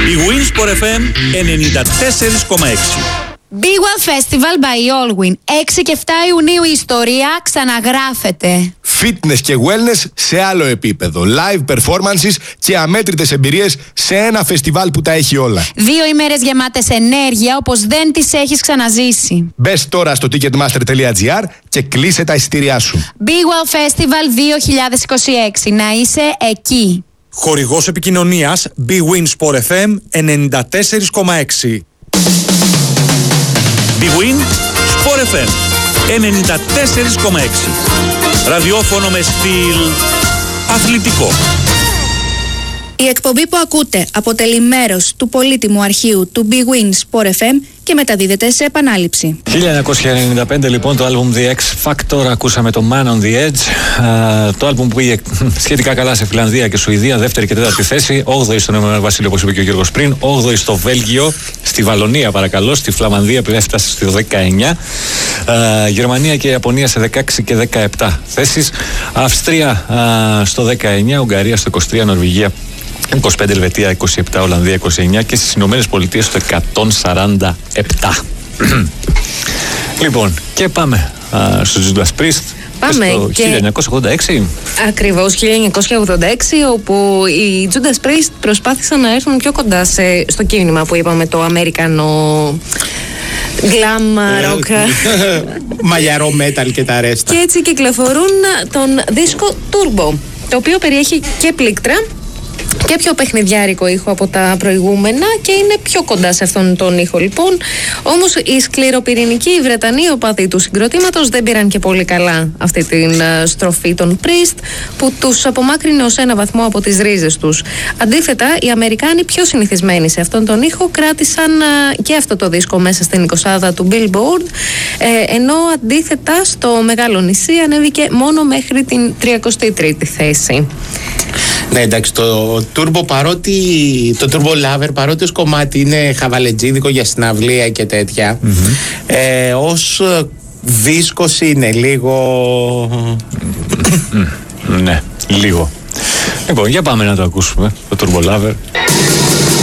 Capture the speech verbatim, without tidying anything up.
Η Winsport εφ εμ ενενήντα τέσσερα κόμμα έξι. Big One Festival by Allwyn. έξι και επτά Ιουνίου η ιστορία ξαναγράφεται. Fitness και wellness σε άλλο επίπεδο. Live performances και αμέτρητες εμπειρίες σε ένα φεστιβάλ που τα έχει όλα. Δύο ημέρες γεμάτες ενέργεια όπως δεν τις έχεις ξαναζήσει. Μπες τώρα στο ticketmaster τελεία gr και κλείσε τα εισιτήριά σου. Big One Festival δύο χιλιάδες είκοσι έξι. Να είσαι εκεί. Χορηγός επικοινωνίας Big Winsport εφ εμ ενενήντα τέσσερα κόμμα έξι. Big Win Sport εφ εμ ενενήντα τέσσερα κόμμα έξι. Ραδιόφωνο με στυλ αθλητικό. Η εκπομπή που ακούτε αποτελεί μέρος του πολύτιμου αρχείου του Big Win Sport εφ εμ και μεταδίδεται σε επανάληψη. χίλια εννιακόσια ενενήντα πέντε λοιπόν το άλμπουμ The X Factor, ακούσαμε το Man on the Edge, uh, το άλμπουμ που πήγε σχετικά καλά σε Φιλανδία και Σουηδία, δεύτερη και τέταρτη θέση, όγδοη στον Ηνωμένο Βασίλειο όπως είπε και ο Γιώργος πριν, όγδοη στο Βέλγιο, στη Βαλονία παρακαλώ, στη Φλαμανδία που έφτασε στο δεκαεννιά, uh, Γερμανία και Ιαπωνία σε δεκαέξι και δεκαεπτά θέσεις, Αυστρία uh, στο δεκαεννιά, Ουγγαρία στο είκοσι τρία, Νορβηγία είκοσι πέντε, Ελβετία είκοσι επτά, Ολλανδία είκοσι εννιά και στις Ηνωμένες Πολιτείες στο εκατόν σαράντα επτά. Λοιπόν, και πάμε α, στο Judas Priest. Πάμε στο και... χίλια εννιακόσια ογδόντα έξι. Ακριβώς, χίλια εννιακόσια ογδόντα έξι, όπου οι Judas Priest προσπάθησαν να έρθουν πιο κοντά σε, στο κίνημα που είπαμε, το αμερικανό glam rock, μαλλιαρό metal και τα ρέστα. Και έτσι κυκλοφορούν τον δίσκο Turbo, το οποίο περιέχει και πλήκτρα και πιο παιχνιδιάρικο ήχο από τα προηγούμενα και είναι πιο κοντά σε αυτόν τον ήχο λοιπόν. Όμως οι σκληροπυρηνικοί Βρετανοί οπαδοί του συγκροτήματος δεν πήραν και πολύ καλά αυτή την uh, στροφή των Priest, που τους απομάκρυνε ως ένα βαθμό από τις ρίζες τους. Αντίθετα, οι Αμερικάνοι πιο συνηθισμένοι σε αυτόν τον ήχο κράτησαν uh, και αυτό το δίσκο μέσα στην εικοσάδα του Billboard, ε, ενώ αντίθετα στο Μεγάλο Νησί ανέβηκε μόνο μέχρι την τριακοστή τρίτη θέση. Ναι, εντάξει, το Turbo παρότι, το Turbo Lover παρότι ως κομμάτι είναι χαβαλετζίδικο για συναυλία και τέτοια, mm-hmm. ε, ως δίσκος είναι λίγο... Ναι, λίγο. Λοιπόν, για πάμε να το ακούσουμε, το Turbo Lover.